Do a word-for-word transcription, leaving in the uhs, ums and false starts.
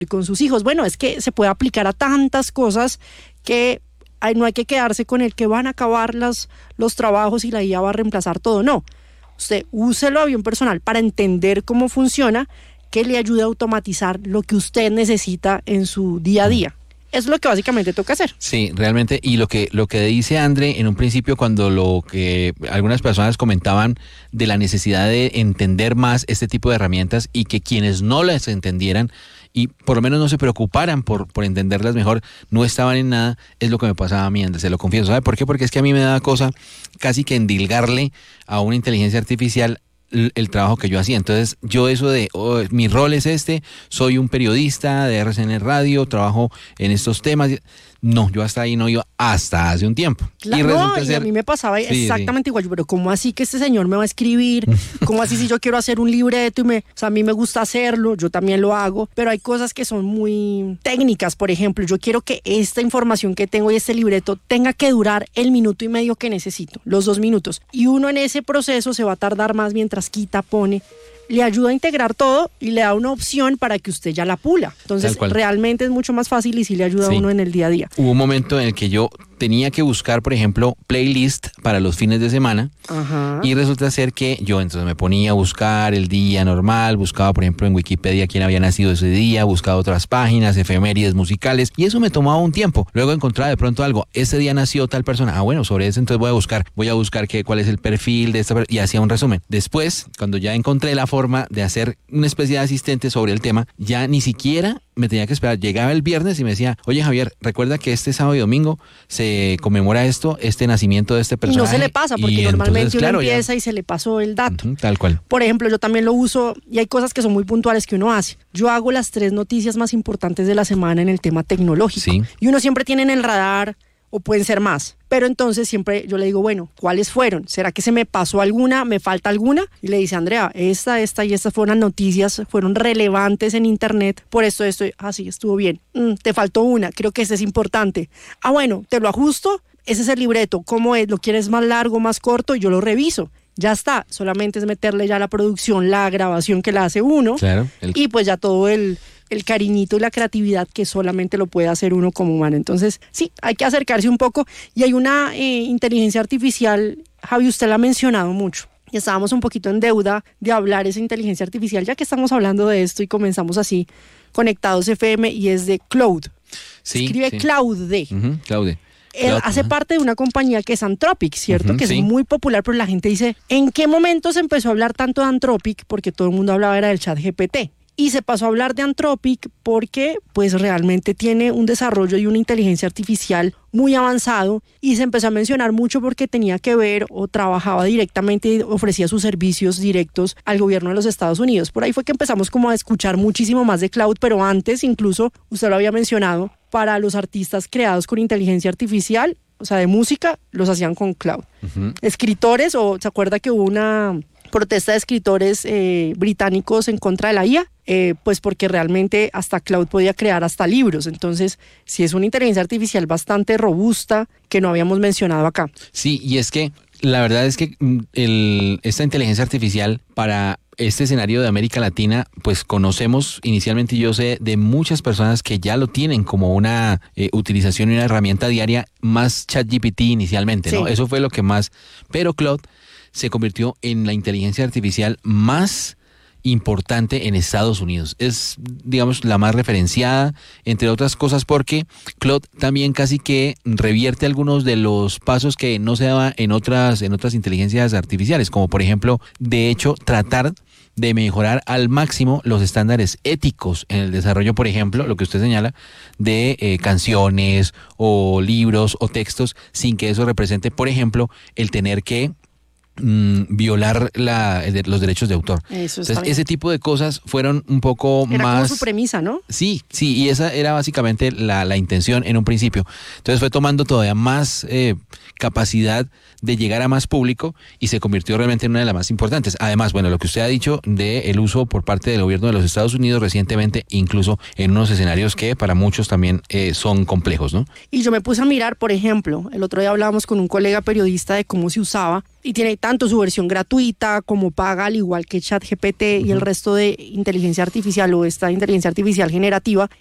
y con sus hijos. Bueno, es que se puede aplicar a tantas cosas que hay, no hay que quedarse con el que van a acabar las, los trabajos y la I A va a reemplazar todo. No, usted úselo a avión personal para entender cómo funciona, que le ayude a automatizar lo que usted necesita en su día a día. Es lo que básicamente toca hacer. Sí, realmente, y lo que lo que dice André en un principio, cuando lo que algunas personas comentaban de la necesidad de entender más este tipo de herramientas y que quienes no las entendieran y por lo menos no se preocuparan por, por entenderlas mejor, no estaban en nada, es lo que me pasaba a mí, André, se lo confieso. ¿Sabe por qué? Porque es que a mí me daba cosa casi que endilgarle a una inteligencia artificial el trabajo que yo hacía. Entonces yo eso de oh, mi rol es este, soy un periodista de R C N Radio, trabajo en estos temas. No, yo hasta ahí no iba hasta hace un tiempo. Claro, y, resulta no, ser... y a mí me pasaba sí, exactamente sí. igual, pero ¿cómo así que este señor me va a escribir? ¿Cómo así si yo quiero hacer un libreto? Y me, o sea, a mí me gusta hacerlo, yo también lo hago, pero hay cosas que son muy técnicas. Por ejemplo, yo quiero que esta información que tengo y este libreto tenga que durar el minuto y medio que necesito, los dos minutos. Y uno en ese proceso se va a tardar más mientras quita, pone... le ayuda a integrar todo y le da una opción para que usted ya la pula. Entonces, realmente es mucho más fácil y sí le ayuda sí. a uno en el día a día. Hubo un momento en el que yo tenía que buscar, por ejemplo, playlist para los fines de semana. Ajá. Y resulta ser que yo entonces me ponía a buscar el día normal, buscaba, por ejemplo, en Wikipedia quién había nacido ese día, buscaba otras páginas, efemérides musicales, y eso me tomaba un tiempo. Luego encontraba de pronto algo, ese día nació tal persona, ah, bueno, sobre eso entonces voy a buscar, voy a buscar qué, cuál es el perfil de esta persona, y hacía un resumen. Después, cuando ya encontré la forma de hacer una especie de asistente sobre el tema, ya ni siquiera me tenía que esperar. Llegaba el viernes y me decía, oye Javier, recuerda que este sábado y domingo se conmemora esto, este nacimiento de este personaje. Y no se le pasa, porque y normalmente entonces, uno claro, empieza ya... y se le pasó el dato. Uh-huh, tal cual. Por ejemplo, yo también lo uso y hay cosas que son muy puntuales que uno hace. Yo hago las tres noticias más importantes de la semana en el tema tecnológico. Sí. Y uno siempre tiene en el radar, o pueden ser más. Pero entonces siempre yo le digo, bueno, ¿cuáles fueron? ¿Será que se me pasó alguna? ¿Me falta alguna? Y le dice, Andrea, esta, esta y estas fueron las noticias, fueron relevantes en internet, por esto, esto, ah, sí, estuvo bien. Mm, te faltó una, creo que este es importante. Ah, bueno, te lo ajusto, ese es el libreto, ¿cómo es? ¿Lo quieres más largo, más corto? Y yo lo reviso. Ya está, solamente es meterle ya la producción, la grabación que la hace uno, claro, el... y pues ya todo el... el cariñito y la creatividad que solamente lo puede hacer uno como humano. Entonces, sí, hay que acercarse un poco. Y hay una eh, inteligencia artificial, Javi, usted la ha mencionado mucho. Y estábamos un poquito en deuda de hablar esa inteligencia artificial, ya que estamos hablando de esto y comenzamos así, Conectados F M, y es de Claude. Sí, Escribe sí. Claude. Uh-huh, Claude. Él Claude, hace uh-huh. parte de una compañía que es Anthropic, ¿cierto? Uh-huh, que sí. es muy popular, pero la gente dice, ¿en qué momento se empezó a hablar tanto de Anthropic? Porque todo el mundo hablaba era del chat G P T. Y se pasó a hablar de Anthropic porque pues realmente tiene un desarrollo y una inteligencia artificial muy avanzado, y se empezó a mencionar mucho porque tenía que ver o trabajaba directamente y ofrecía sus servicios directos al gobierno de los Estados Unidos. Por ahí fue que empezamos como a escuchar muchísimo más de Claude, pero antes incluso, usted lo había mencionado, para los artistas creados con inteligencia artificial, o sea, de música, los hacían con Claude. Uh-huh. Escritores, o ¿se acuerda que hubo una protesta de escritores eh, británicos en contra de la I A? Eh, pues porque realmente hasta Claude podía crear hasta libros. Entonces, sí es una inteligencia artificial bastante robusta que no habíamos mencionado acá. Sí, y es que la verdad es que el, esta inteligencia artificial para este escenario de América Latina, pues conocemos inicialmente, yo sé de muchas personas que ya lo tienen como una eh, utilización y una herramienta diaria, más ChatGPT inicialmente, ¿no? Sí. Eso fue lo que más, pero Claude se convirtió en la inteligencia artificial más importante en Estados Unidos. Es, digamos, la más referenciada, entre otras cosas, porque Claude también casi que revierte algunos de los pasos que no se daban en otras, en otras inteligencias artificiales, como por ejemplo, de hecho, tratar de mejorar al máximo los estándares éticos en el desarrollo, por ejemplo, lo que usted señala, de eh, canciones o libros o textos, sin que eso represente, por ejemplo, el tener que Mm, violar la, los derechos de autor. Eso Entonces, ese tipo de cosas fueron un poco era más... Era como su premisa, ¿no? Sí, sí, y esa era básicamente la, la intención en un principio. Entonces fue tomando todavía más eh, capacidad de llegar a más público y se convirtió realmente en una de las más importantes. Además, bueno, lo que usted ha dicho del uso por parte del gobierno de los Estados Unidos recientemente, incluso en unos escenarios que para muchos también eh, son complejos, ¿no? Y yo me puse a mirar, por ejemplo, el otro día hablábamos con un colega periodista de cómo se usaba y tiene tanto su versión gratuita como paga, al igual que ChatGPT uh-huh. y el resto de inteligencia artificial o esta inteligencia artificial generativa.